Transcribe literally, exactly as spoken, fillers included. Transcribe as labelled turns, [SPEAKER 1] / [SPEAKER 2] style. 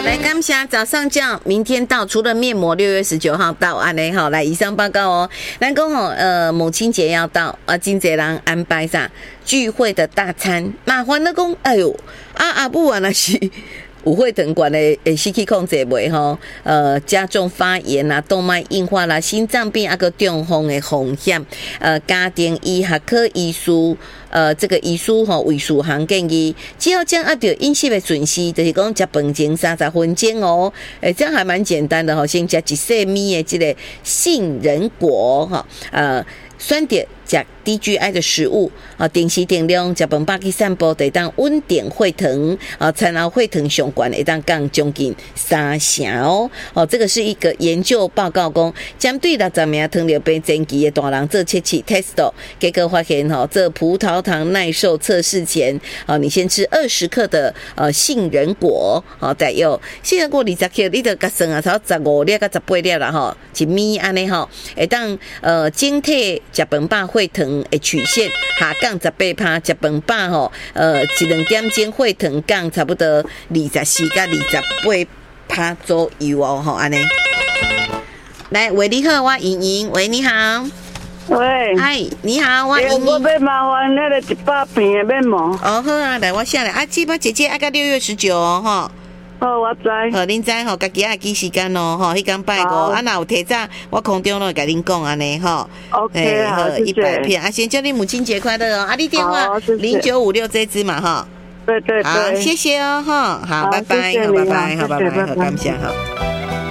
[SPEAKER 1] 来，感谢早上叫，明天到，除了面膜六月十九号到，安尼好，来以上报告哦。咱讲吼，呃，母亲节要到啊，真侪人安排啥聚会的大餐，麻烦了讲，哎呦，啊啊不完了是。五会藤管的诶，失去控制袂吼，呃，加重发炎啦、动脉硬化啦、心脏病啊个中风的风险。呃，家庭医学科医师，呃，这个医师吼，卫生行建议，只要掌握到饮食的顺序，就是讲食饭前三十分钟哦，诶、欸，这样还蛮简单的吼，先食一细米的这个杏仁果哈，呃。酸点食低 G I 的食物啊，定时定量食饭饱去散步，得当稳定血糖啊，餐后血糖上悬会当降将近三成哦。哦，这个是一个研究报告讲，针对六十名糖尿病前期的大人做测试 test， 结果发现哈，这葡萄糖耐受测试前啊，你先吃二十克的呃杏仁果，好，再有杏仁果二十克，你得甲算啊，差十五粒到十八粒啦吼，一米安尼吼，会当呃精体。食饭饱血糖的曲线下降十八趴，食饭饱吼，呃，一两点钟血糖降差不多二十四到二十八趴左右哦，吼安尼。来，喂，你好，我莹莹，喂，你好，
[SPEAKER 2] 喂，
[SPEAKER 1] 嗨，你好，我莹莹。
[SPEAKER 2] 我要麻烦那个一百片的面膜。
[SPEAKER 1] 哦，好啊，来，我下来啊，这把姐姐爱到六月十九哦，哈。
[SPEAKER 2] 好，我知。
[SPEAKER 1] 好，恁知吼，家己爱记时间咯，吼，迄天拜五，啊，若有提早，我空中都会甲恁讲安尼吼。
[SPEAKER 2] OK，好，
[SPEAKER 1] 一百片啊，先祝你母亲节快乐哦！啊，你电话零九五六这支嘛，哈。
[SPEAKER 2] 对对对。
[SPEAKER 1] 好，谢谢哦，哈，好，拜拜，好，拜拜，好，拜拜，好，感谢，好。